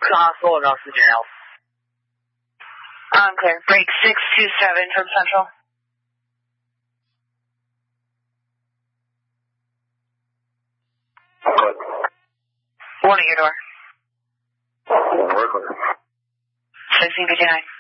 Hospital, and oxygen out. Clear. Break 627 from Central. Good. One at your door. We're clear. 1659.